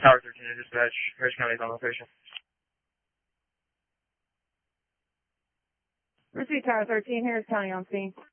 Tower 13 to dispatch. Harris County is on location. Receive Tower 13, Harris County on scene.